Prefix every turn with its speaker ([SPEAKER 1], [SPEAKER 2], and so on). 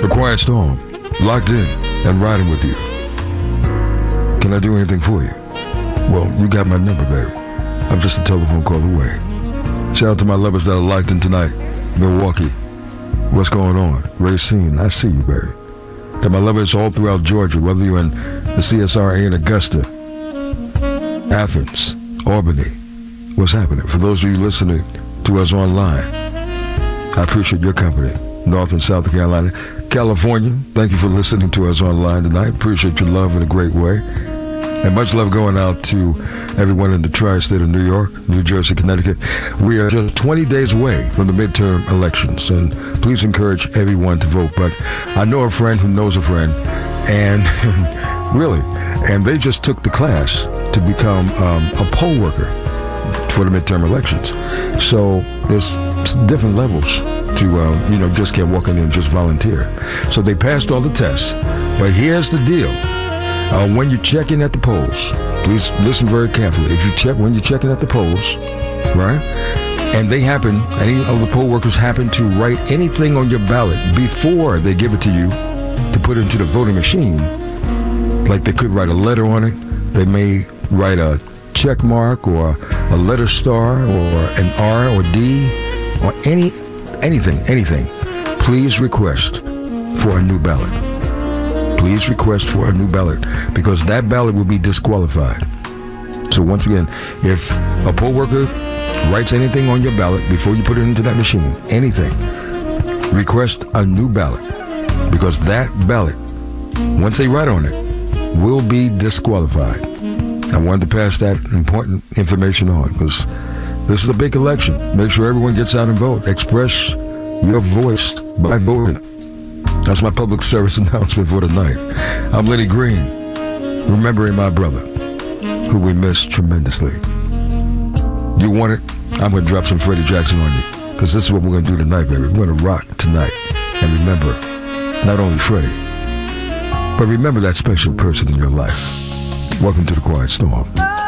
[SPEAKER 1] The Quiet Storm, locked in and riding with you. Can I do anything for you? Well, you got my number, baby. I'm just a telephone call away. Shout out to my lovers that are locked in tonight. Milwaukee, what's going on? Racine, I see you, baby. To my lovers all throughout Georgia, whether you're in the CSRA in Augusta, Athens, Albany, what's happening? For those of you listening to us online, I appreciate your company. North and South Carolina, California, thank you for listening to us online tonight. Appreciate your love in a great way. And much love going out to everyone in the tri-state of New York, New Jersey, Connecticut. We are just 20 days away from the midterm elections, and please encourage everyone to vote. But I know a friend who knows a friend, and really, and they just took the class to become a poll worker for the midterm elections. So there's different levels to, just can't walk in and just volunteer. So they passed all the tests. But here's the deal. When you're checking at the polls, please listen very carefully. When you're checking at the polls, right, and any of the poll workers happen to write anything on your ballot before they give it to you to put into the voting machine, like they could write a letter on it, they may write a check mark or a letter star or an R or D or anything, please request for a new ballot. Please request for a new ballot, because that ballot will be disqualified. So once again, if a poll worker writes anything on your ballot before you put it into that machine, anything, request a new ballot, because that ballot, once they write on it, will be disqualified. I wanted to pass that important information on, because this is a big election. Make sure everyone gets out and vote. Express your voice by voting. That's my public service announcement for tonight. I'm Lenny Green, remembering my brother, who we miss tremendously. You want it? I'm going to drop some Freddie Jackson on you, because this is what we're going to do tonight, baby. We're going to rock tonight and remember not only Freddie, but remember that special person in your life. Welcome to the Quiet Storm.